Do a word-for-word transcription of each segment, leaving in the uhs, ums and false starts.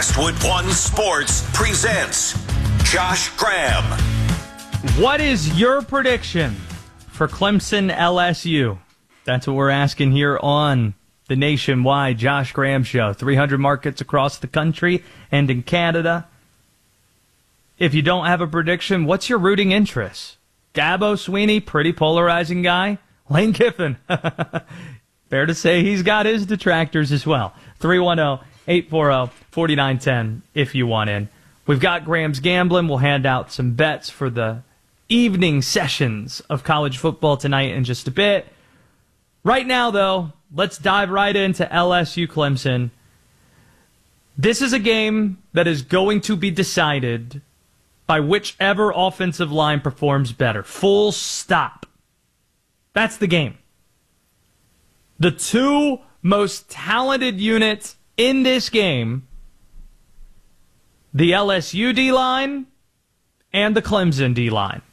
Westwood One Sports presents Josh Graham. What is your prediction for Clemson L S U? That's what we're asking here on the nationwide Josh Graham Show. three hundred markets across the country and in Canada. If you don't have a prediction, what's your rooting interest? Dabo Swinney, pretty polarizing guy. Lane Kiffin, fair to say he's got his detractors as well. three one zero, eight four zero, four nine one zero if you want in. We've got Graham's Gambling. We'll hand out some bets for the evening sessions of college football tonight in just a bit. Right now, though, let's dive right into L S U Clemson. This is a game that is going to be decided by whichever offensive line performs better. Full stop. That's the game. The two most talented units in this game, the L S U D-line and the Clemson D-line.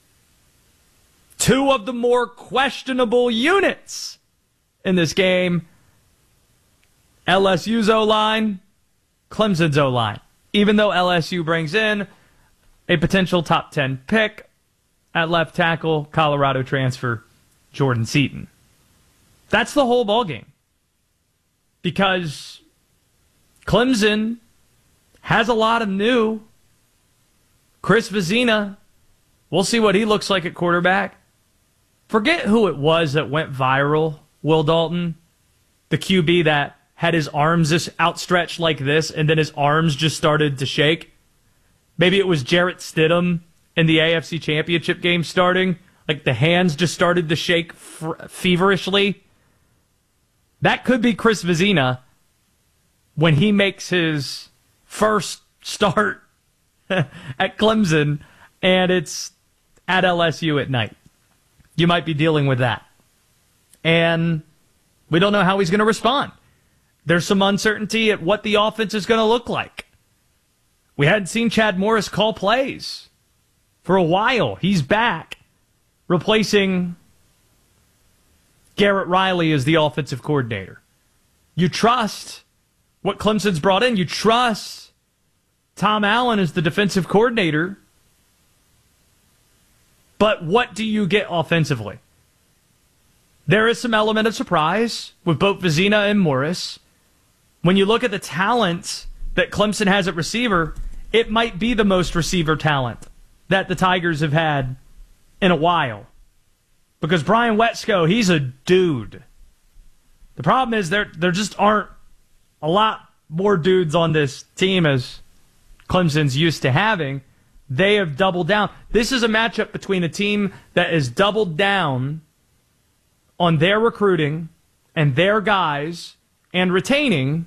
Two of the more questionable units in this game, L S U's O-line, Clemson's O-line. Even though L S U brings in a potential top ten pick at left tackle, Colorado transfer Jordan Seaton. That's the whole ballgame. Because Clemson has a lot of new. Chris Vezina, we'll see what he looks like at quarterback. Forget who it was that went viral, Will Dalton, the Q B that had his arms just outstretched like this, and then his arms just started to shake. Maybe it was Jarrett Stidham in the A F C Championship game starting. Like the hands just started to shake f- feverishly. That could be Chris Vezina when he makes his first start at Clemson, and it's at L S U at night. You might be dealing with that. And we don't know how he's going to respond. There's some uncertainty at what the offense is going to look like. We hadn't seen Chad Morris call plays for a while. He's back, replacing Garrett Riley as the offensive coordinator. You trust what Clemson's brought in. You trust Tom Allen as the defensive coordinator. But what do you get offensively? There is some element of surprise with both Vezina and Morris. When you look at the talent that Clemson has at receiver, it might be the most receiver talent that the Tigers have had in a while. Because Brian Wetsko, he's a dude. The problem is there there just aren't a lot more dudes on this team as Clemson's used to having. They have doubled down. This is a matchup between a team that has doubled down on their recruiting and their guys and retaining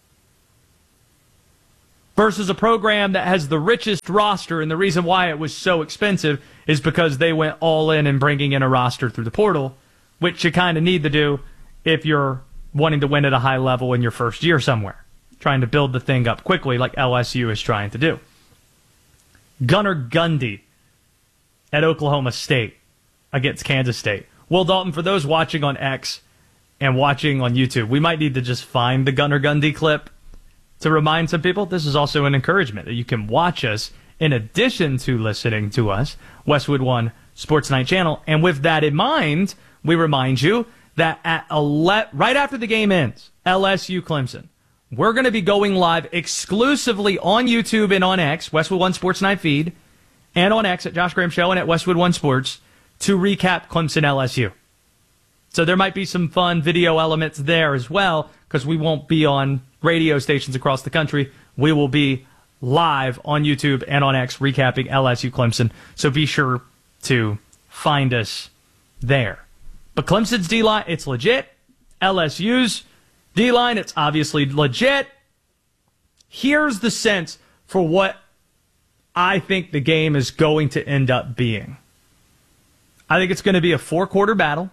versus a program that has the richest roster, and the reason why it was so expensive is because they went all in and bringing in a roster through the portal, which you kind of need to do if you're wanting to win at a high level in your first year somewhere, trying to build the thing up quickly like L S U is trying to do. Gunnar Gundy at Oklahoma State against Kansas State. Will Dalton, for those watching on X and watching on YouTube, we might need to just find the Gunnar Gundy clip to remind some people this is also an encouragement that you can watch us in addition to listening to us, Westwood One Sports Night Channel. And with that in mind, we remind you that at ele- right after the game ends, L S U Clemson, we're going to be going live exclusively on YouTube and on X, Westwood One Sports Night feed, and on X at Josh Graham Show and at Westwood One Sports to recap Clemson L S U. So there might be some fun video elements there as well, because we won't be on radio stations across the country. We will be live on YouTube and on X recapping L S U Clemson. So be sure to find us there. But Clemson's D-line, it's legit. L S U's D-line, it's obviously legit. Here's the sense for what I think the game is going to end up being. I think it's going to be a four-quarter battle.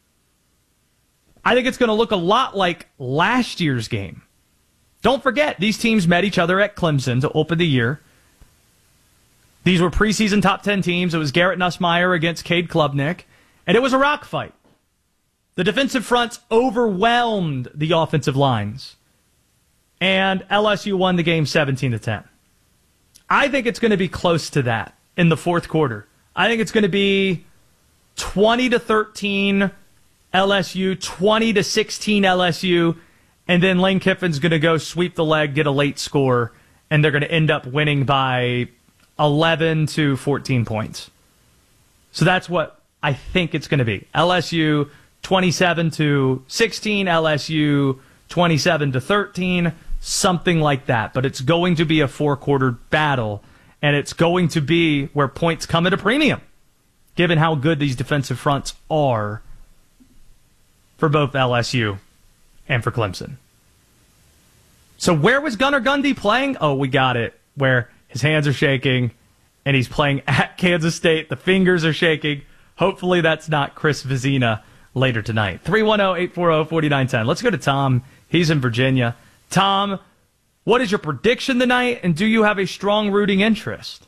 I think it's going to look a lot like last year's game. Don't forget, these teams met each other at Clemson to open the year. These were preseason top ten teams. It was Garrett Nussmeier against Cade Klubnik, and it was a rock fight. The defensive fronts overwhelmed the offensive lines. and L S U won the game seventeen to ten. I think it's going to be close to that in the fourth quarter. I think it's going to be twenty to thirteen L S U, twenty to sixteen L S U, and then Lane Kiffin's going to go sweep the leg, get a late score, and they're going to end up winning by eleven to fourteen points. So that's what I think it's going to be. L S U twenty-seven to sixteen, L S U twenty-seven to thirteen, something like that. But it's going to be a four-quarter battle, and it's going to be where points come at a premium, given how good these defensive fronts are for both L S U and for Clemson. So where was Gunnar Gundy playing? Oh, we got it. Where his hands are shaking, and he's playing at Kansas State. The fingers are shaking. Hopefully that's not Chris Vizina later tonight. three one zero, eight four zero, four nine one zero. Let's go to Tom. He's in Virginia. Tom, what is your prediction tonight, and do you have a strong rooting interest?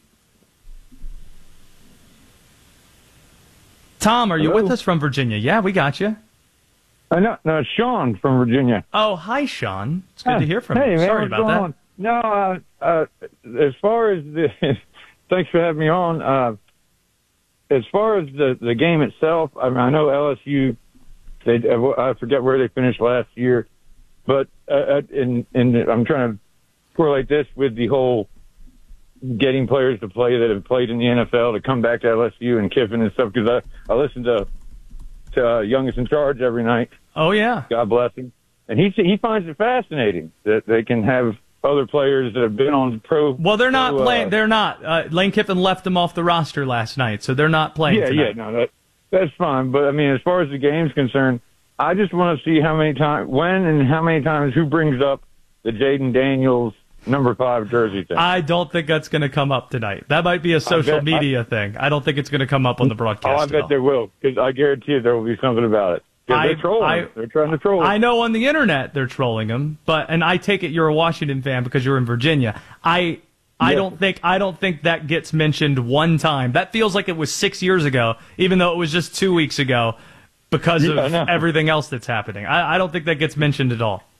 Tom, are you Hello? with us from Virginia? Yeah, we got you. Uh, no, no, Sean from Virginia. Oh, hi, Sean. It's good Huh. to hear from hey, you. man, Sorry what's about going that. on? No, uh, uh, as far as the, thanks for having me on. Uh, as far as the, the game itself, I mean, I know L S U, they, I forget where they finished last year, but, uh, and, and I'm trying to correlate this with the whole getting players to play that have played in the N F L to come back to L S U and Kiffin and stuff, because I, I listen to, to uh, Youngest in Charge every night. Oh, yeah. God bless him. And he he finds it fascinating that they can have other players that have been on pro. Well, they're not pro, playing. Uh, They're not. Uh, Lane Kiffin left them off the roster last night, so they're not playing yeah, tonight. yeah, no, that, that's fine. But, I mean, as far as the game's concerned, I just want to see how many times, when and how many times, who brings up the Jaden Daniels number five jersey thing. I don't think that's going to come up tonight. That might be a social bet- media thing. I don't think it's going to come up on the broadcast. Oh, I at bet all. there will, because I guarantee you there will be something about it. 'Cause I- they're trolling. I- him. They're trying to troll him. I know on the internet they're trolling him, but and I take it you're a Washington fan because you're in Virginia. I I Yes. don't think I don't think that gets mentioned one time. That feels like it was six years ago, even though it was just two weeks ago, because Yeah, I of know. everything else that's happening. I, I don't think that gets mentioned at all.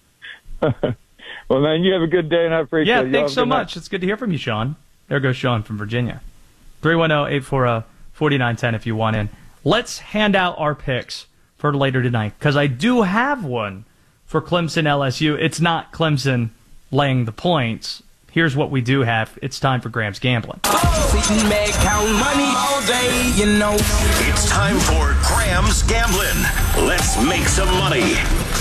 Well, man, you have a good day, and I appreciate Yeah, it. Y'all thanks have a so good night. much. It's good to hear from you, Sean. There goes Sean from Virginia. three one zero, eight four zero, four nine one zero if you want in. Let's hand out our picks for later tonight, because I do have one for Clemson L S U. It's not Clemson laying the points. Here's what we do have. It's time for Graham's Gambling. Sitting back, count money all day, you know. It's time for Graham's Gambling. Let's make some money.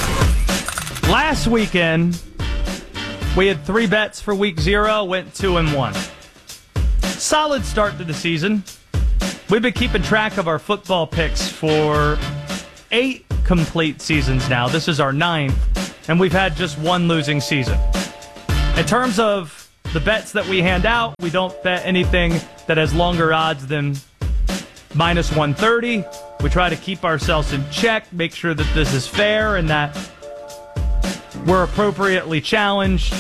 Last weekend, we had three bets for week zero, went two and one. Solid start to the season. We've been keeping track of our football picks for eight complete seasons now. This is our ninth, and we've had just one losing season. In terms of the bets that we hand out, we don't bet anything that has longer odds than minus one thirty. We try to keep ourselves in check, make sure that this is fair and that we're appropriately challenged.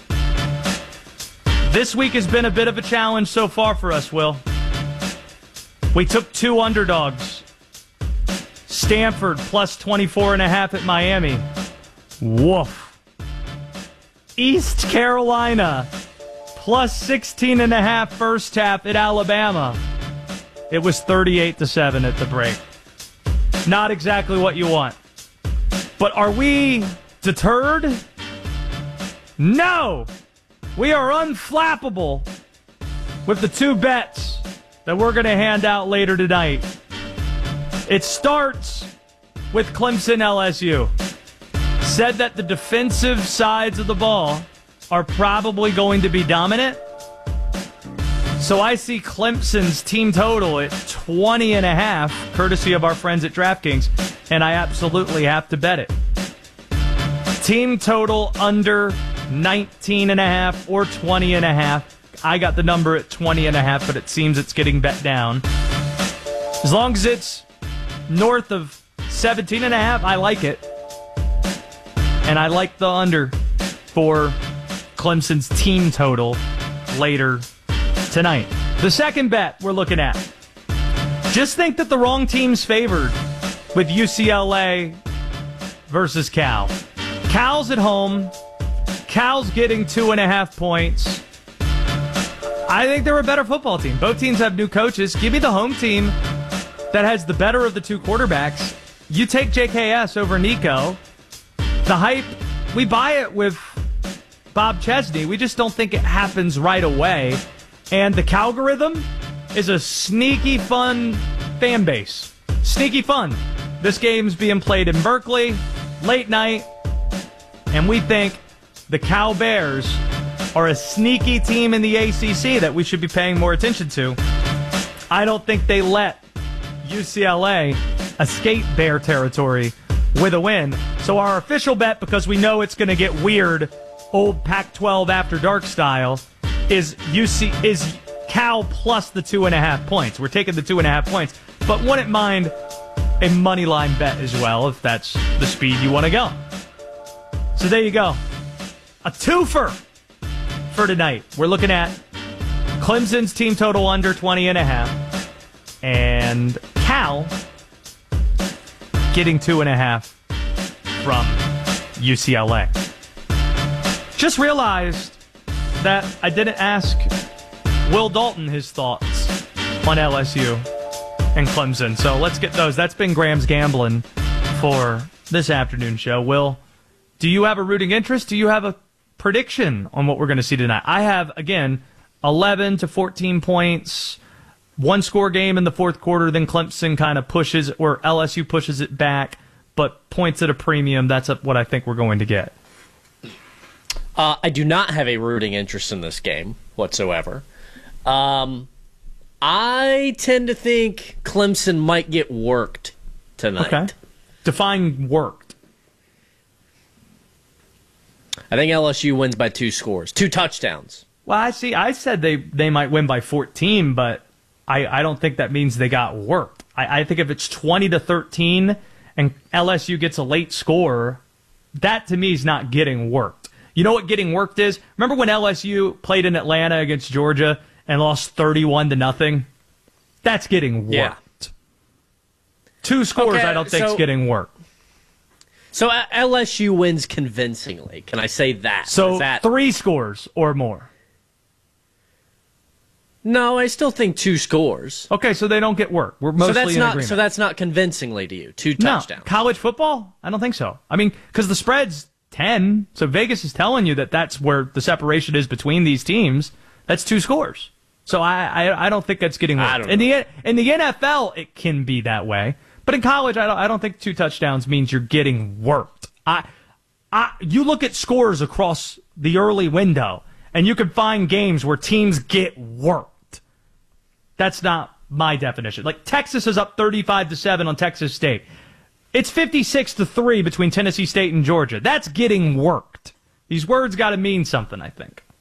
This week has been a bit of a challenge so far for us, Will. We took two underdogs. Stanford plus twenty-four and a half at Miami. Woof. East Carolina plus sixteen and a half first half at Alabama. It was thirty-eight to seven at the break. Not exactly what you want. But are we deterred? No! We are unflappable with the two bets that we're going to hand out later tonight. It starts with Clemson L S U. Said that the defensive sides of the ball are probably going to be dominant. So I see Clemson's team total at twenty and a half, courtesy of our friends at DraftKings, and I absolutely have to bet it. Team total under nineteen and a half or twenty and a half. I got the number at twenty and a half, but it seems it's getting bet down. As long as it's north of seventeen and a half, I like it. And I like the under for Clemson's team total later tonight. The second bet we're looking at. Just think that the wrong team's favored with U C L A versus Cal. Cal's at home. Cal's getting two and a half points. I think they're a better football team. Both teams have new coaches. Give me the home team that has the better of the two quarterbacks. You take J K S over Nico. The hype, we buy it with Bob Chesney. We just don't think it happens right away. And the Calgorithm is a sneaky fun fan base. Sneaky fun. This game's being played in Berkeley, late night, and we think the Cal Bears are a sneaky team in the A C C that we should be paying more attention to. I don't think they let U C L A escape Bear territory with a win. So our official bet, because we know it's going to get weird, old Pac twelve after dark style, is U C is Cal plus the two and a half points. We're taking the two and a half points, but wouldn't mind a money line bet as well if that's the speed you want to go. So there you go, a twofer for tonight. We're looking at Clemson's team total under twenty and a half, and Cal getting two and a half from U C L A. Just realized that I didn't ask Will Dalton his thoughts on L S U and Clemson. So let's get those. That's been Graham's Gambling for this afternoon show. Will, do you have a rooting interest? Do you have a prediction on what we're going to see tonight? I have, again, eleven to fourteen points, one score game in the fourth quarter, then Clemson kind of pushes, or L S U pushes it back, but points at a premium. That's what I think we're going to get. Uh, I do not have a rooting interest in this game whatsoever. Um, I tend to think Clemson might get worked tonight. Okay. Define worked. I think L S U wins by two scores, two touchdowns. Well, I see. I said they, they might win by fourteen, but I, I don't think that means they got worked. I, I think if it's twenty to thirteen and L S U gets a late score, that to me is not getting worked. You know what getting worked is? Remember when L S U played in Atlanta against Georgia and lost thirty-one to nothing? That's getting worked. Yeah. Two scores Okay, I don't think is so- getting worked. So uh, L S U wins convincingly. Can I say that? So Is that... three scores or more. No, I still think two scores. Okay, so they don't get worked. We're mostly so that's in not. agreement. So that's not convincingly to you. Two touchdowns. No, college football? I don't think so. I mean, because the spread's ten, so Vegas is telling you that that's where the separation is between these teams. That's two scores. So I, I, I don't think that's getting worked. I don't in know. the in the N F L, it can be that way, but in college, I don't, I don't think two touchdowns means you're getting worked. I, I, you look at scores across the early window, and you can find games where teams get worked. That's not my definition. Like Texas is up thirty-five to seven on Texas State. It's fifty-six to three between Tennessee State and Georgia. That's getting worked. These words got to mean something, I think.